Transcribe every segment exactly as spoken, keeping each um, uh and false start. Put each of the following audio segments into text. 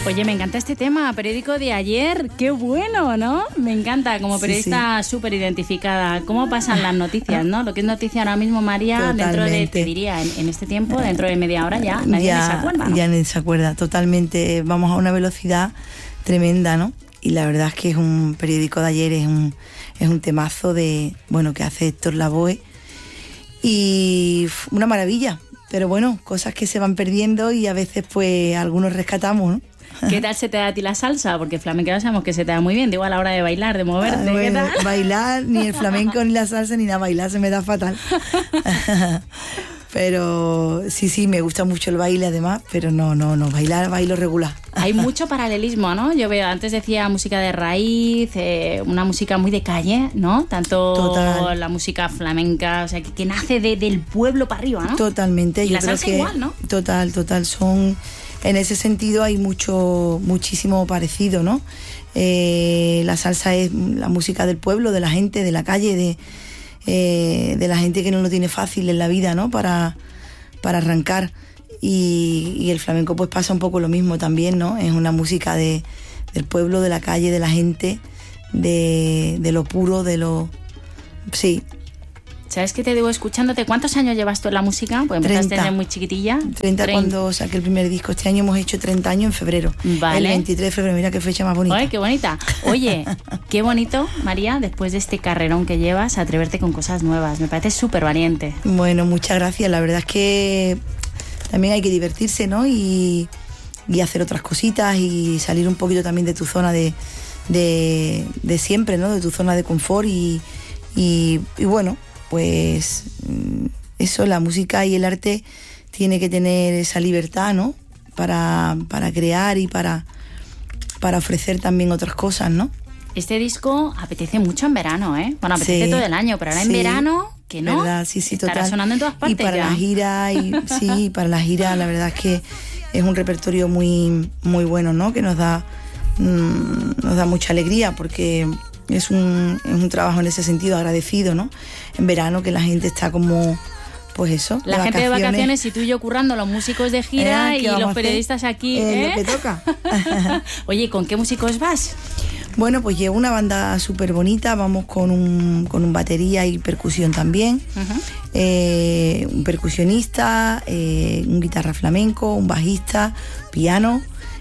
Oye, me encanta este tema, periódico de ayer, qué bueno, ¿no? Me encanta, como periodista sí, sí. súper identificada. ¿Cómo pasan las noticias, no? Lo que es noticia ahora mismo, María, totalmente. Dentro de, te diría, en, en este tiempo, dentro de media hora ya, nadie ya, se acuerda, ¿no? Ya nadie se acuerda, totalmente. Vamos a una velocidad tremenda, ¿no? Y la verdad es que es un periódico de ayer, es un, es un temazo de, bueno, que hace Héctor Lavoe. Y una maravilla, pero bueno, cosas que se van perdiendo y a veces pues algunos rescatamos, ¿no? ¿Qué tal se te da a ti la salsa? Porque flamenco ya sabemos que se te da muy bien, digo a la hora de bailar, de moverte, ah, bueno, ¿qué tal? Bailar, ni el flamenco ni la salsa ni nada, bailar se me da fatal. Pero sí, sí, me gusta mucho el baile además, pero no, no, no, bailar, bailo regular. Hay mucho paralelismo, ¿no? Yo veo, antes decía música de raíz, eh, una música muy de calle, ¿no? Tanto total. La música flamenca, o sea, que, que nace de, del pueblo para arriba, ¿no? Totalmente. Y yo la creo salsa que igual, ¿no? Total, total, son... En ese sentido hay mucho, muchísimo parecido, ¿no? Eh, la salsa es la música del pueblo, de la gente, de la calle, de, eh, de la gente que no lo tiene fácil en la vida, ¿no? Para, para arrancar. Y, y el flamenco pues pasa un poco lo mismo también, ¿no? Es una música de, del pueblo, de la calle, de la gente, de, de lo puro, de lo... Sí. ¿Sabes qué te digo escuchándote? ¿Cuántos años llevas tú en la música? Pues empezaste desde muy chiquitilla. treinta, treinta cuando saqué el primer disco. Este año hemos hecho treinta años en febrero. Vale. El veintitrés de febrero, mira qué fecha más bonita. Ay, qué bonita. Oye, qué bonito, María, después de este carrerón que llevas, atreverte con cosas nuevas. Me parece súper valiente. Bueno, muchas gracias. La verdad es que también hay que divertirse, ¿no? Y, y hacer otras cositas y salir un poquito también de tu zona de, de, de siempre, ¿no? De tu zona de confort y, y, y bueno... Pues eso, la música y el arte tiene que tener esa libertad, ¿no? Para, para crear y para, para ofrecer también otras cosas, ¿no? Este disco apetece mucho en verano, ¿eh? Bueno, apetece sí, todo el año, pero ahora sí, en verano, que no, verdad, sí, sí, estará total. sonando en todas partes. Y para ya. la gira, y, sí, para la gira, la verdad es que es un repertorio muy, muy bueno, ¿no? Que nos da, mmm, nos da mucha alegría porque... Es un, es un trabajo en ese sentido agradecido, ¿no? En verano que la gente está como, pues eso, la de gente vacaciones. de vacaciones y tú y yo currando, los músicos de gira eh, y los periodistas aquí. Eh, ¿eh? Lo que toca. Oye, ¿con qué músicos vas? Bueno, pues llevo una banda súper bonita, vamos con un, con un batería y percusión también, uh-huh. eh, un percusionista, eh, un guitarra flamenco, un bajista, piano,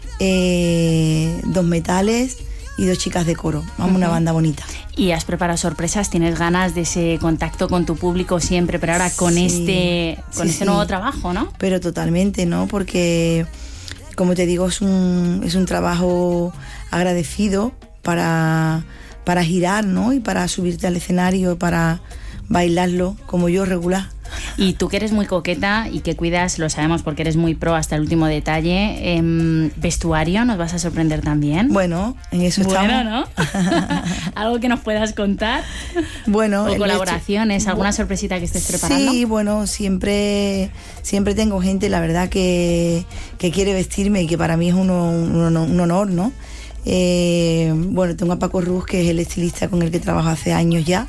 eh, dos metales y dos chicas de coro. Vamos, uh-huh. Una banda bonita. Y has preparado sorpresas, tienes ganas de ese contacto con tu público siempre, pero ahora con sí, este, con sí, este sí. nuevo trabajo, ¿no? Pero totalmente, ¿no? Porque, como te digo, es un, es un trabajo agradecido para, para girar, ¿no? Y para subirte al escenario, para bailarlo, como yo, regular. Y tú que eres muy coqueta y que cuidas, lo sabemos porque eres muy pro hasta el último detalle, eh, ¿vestuario nos vas a sorprender también? Bueno, en eso bueno, estamos. ¿no? ¿Algo que nos puedas contar? Bueno. ¿O colaboraciones? Vestu... ¿Alguna sorpresita que estés preparando? Sí, bueno, siempre, siempre tengo gente, la verdad, que, que quiere vestirme y que para mí es un, un, un honor, ¿no? Eh, bueno, tengo a Paco Ruz, que es el estilista con el que trabajo hace años ya.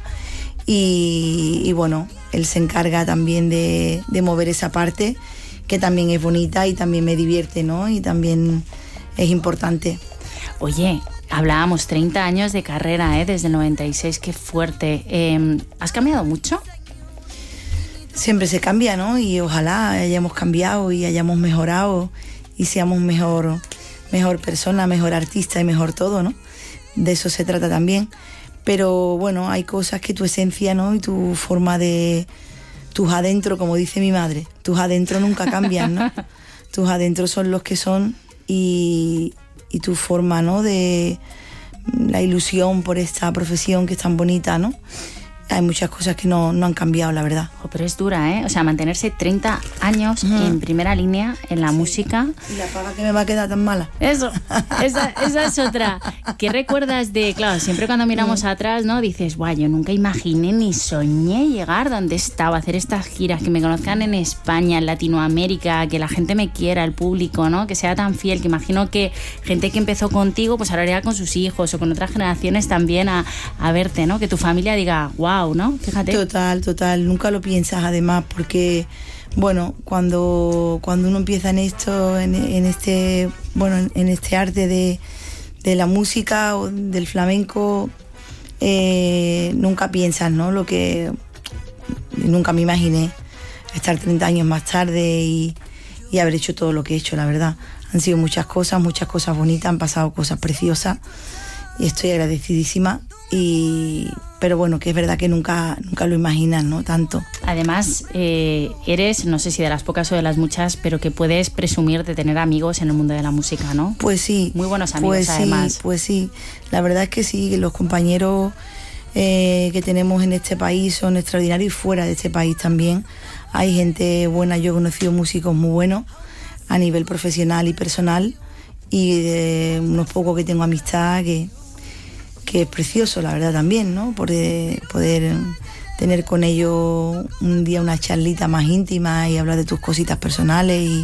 Y, y bueno, él se encarga también de, de mover esa parte, que también es bonita y también me divierte, ¿no? Y también es importante. Oye, hablábamos treinta años de carrera, ¿eh? Desde el noventa y seis, qué fuerte. Eh, ¿Has cambiado mucho? Siempre se cambia, ¿no? Y ojalá hayamos cambiado y hayamos mejorado y seamos mejor, mejor persona, mejor artista y mejor todo, ¿no? De eso se trata también. Pero bueno, hay cosas que tu esencia, ¿no? Y tu forma de... Tus adentro, como dice mi madre, tus adentro nunca cambian, ¿no? Tus adentro son los que son y, y tu forma, ¿no? De la ilusión por esta profesión que es tan bonita, ¿no? Hay muchas cosas que no, no han cambiado, la verdad. Oh, pero es dura, ¿eh? O sea, mantenerse treinta años uh-huh. en primera línea en la sí. música. Y la paga que me va a quedar tan mala. Eso, esa, esa es otra. ¿Qué recuerdas de...? Claro, siempre cuando miramos uh-huh. atrás, ¿no? Dices, guau, yo nunca imaginé ni soñé llegar donde estaba, hacer estas giras, que me conozcan en España, en Latinoamérica, que la gente me quiera, el público, ¿no? Que sea tan fiel, que imagino que gente que empezó contigo, pues ahora irá con sus hijos o con otras generaciones también a, a verte, ¿no? Que tu familia diga, guau, wow, ¿no? Fíjate. Total, total, nunca lo piensas además, porque bueno, cuando, cuando uno empieza en esto, en, en este, bueno, en, en este arte de, de la música o del flamenco, eh, nunca piensas, ¿no? Lo que nunca me imaginé estar treinta años más tarde y, y haber hecho todo lo que he hecho, la verdad. Han sido muchas cosas, muchas cosas bonitas, han pasado cosas preciosas y estoy agradecidísima. Y pero bueno, que es verdad que nunca nunca lo imaginas, ¿no? Tanto. Además, eh, eres, no sé si de las pocas o de las muchas, pero que puedes presumir de tener amigos en el mundo de la música, ¿no? Pues sí. Muy buenos amigos, pues además. Sí, pues sí. La verdad es que sí, que los compañeros eh, que tenemos en este país son extraordinarios y fuera de este país también. Hay gente buena, yo he conocido músicos muy buenos a nivel profesional y personal, y de unos pocos que tengo amistad que, que es precioso, la verdad, también, ¿no? Poder, poder tener con ellos un día una charlita más íntima y hablar de tus cositas personales y,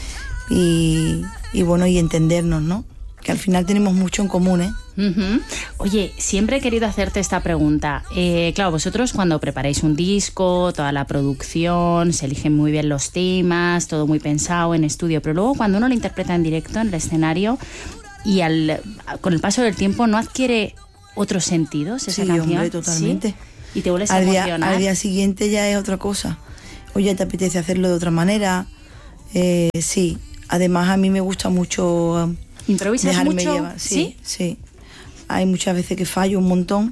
y, y bueno, y entendernos, ¿no? Que al final tenemos mucho en común, ¿eh? Uh-huh. Oye, siempre he querido hacerte esta pregunta. Eh, claro, vosotros cuando preparáis un disco, toda la producción, se eligen muy bien los temas, todo muy pensado en estudio, pero luego cuando uno lo interpreta en directo, en el escenario, y al, con el paso del tiempo no adquiere otros sentidos esa sí, canción. Hombre, totalmente. ¿Sí? Y te vuelves a al emocionar. Día, al día siguiente ya es otra cosa. O ya te apetece hacerlo de otra manera. Eh, sí, además a mí me gusta mucho... ¿Improvisas dejarme mucho? Llevar. Sí, sí, sí. Hay muchas veces que fallo un montón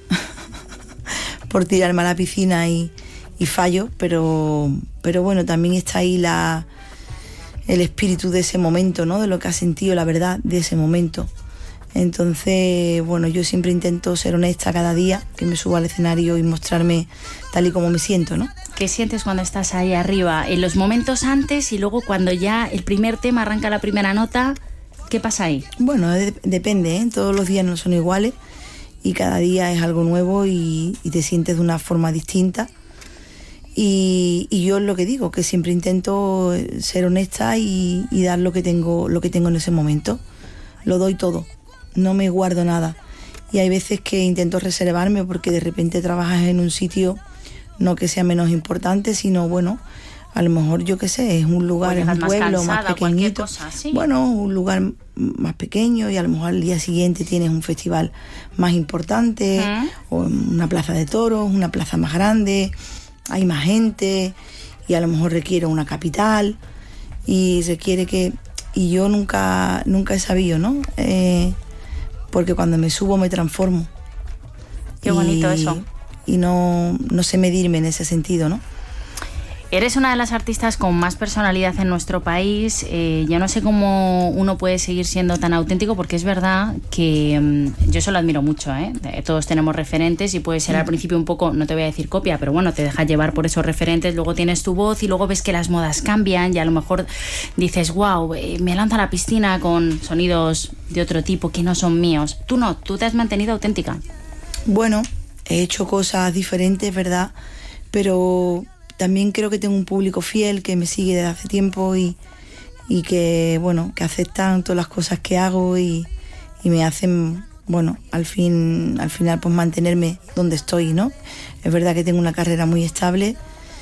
por tirarme a la piscina y, y fallo, pero, pero bueno, también está ahí la, el espíritu de ese momento, ¿no? De lo que has sentido, la verdad, de ese momento. Entonces, bueno, yo siempre intento ser honesta cada día que me subo al escenario y mostrarme tal y como me siento, ¿no? ¿Qué sientes cuando estás ahí arriba? En los momentos antes y luego cuando ya el primer tema arranca la primera nota... ¿Qué pasa ahí? Bueno, de- depende, ¿eh? Todos los días no son iguales y cada día es algo nuevo y, y te sientes de una forma distinta. Y, y yo es lo que digo, que siempre intento ser honesta y, y dar lo que tengo, lo que tengo en ese momento. Lo doy todo, no me guardo nada. Y hay veces que intento reservarme porque de repente trabajas en un sitio, no que sea menos importante, sino bueno... A lo mejor, yo qué sé, es un lugar, es un pueblo más, más pequeñito. Cosa, ¿sí? Bueno, un lugar más pequeño y a lo mejor al día siguiente tienes un festival más importante, ¿eh? O una plaza de toros, una plaza más grande, hay más gente y a lo mejor requiere una capital y requiere que... Y yo nunca, nunca he sabido, ¿no? Eh, porque cuando me subo me transformo. Qué bonito eso. Y no, no sé medirme en ese sentido, ¿no? Eres una de las artistas con más personalidad en nuestro país. Eh, yo no sé cómo uno puede seguir siendo tan auténtico, porque es verdad que um, yo eso lo admiro mucho, ¿eh? Todos tenemos referentes y puede ser al principio un poco, no te voy a decir copia, pero bueno, te dejas llevar por esos referentes, luego tienes tu voz y luego ves que las modas cambian y a lo mejor dices, wow, eh, me lanzo a la piscina con sonidos de otro tipo que no son míos. Tú no, tú te has mantenido auténtica. Bueno, he hecho cosas diferentes, ¿verdad? Pero... también creo que tengo un público fiel que me sigue desde hace tiempo y, y que, bueno, que aceptan todas las cosas que hago y, y me hacen, bueno, al fin, al final pues mantenerme donde estoy, ¿no? Es verdad que tengo una carrera muy estable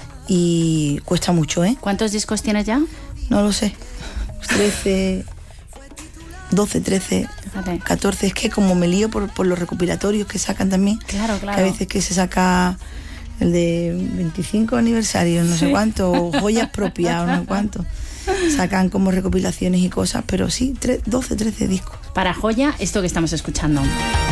y cuesta mucho, ¿eh? ¿Cuántos discos tienes ya? No lo sé, trece, doce, trece, Fíjate. catorce, es que como me lío por, por los recopilatorios que sacan también, Claro, claro. que a veces que se saca... el de veinticinco aniversario, no sé cuánto, o joyas propias, no sé cuánto. Sacan como recopilaciones y cosas, pero sí, doce, trece discos. Para joya, esto que estamos escuchando.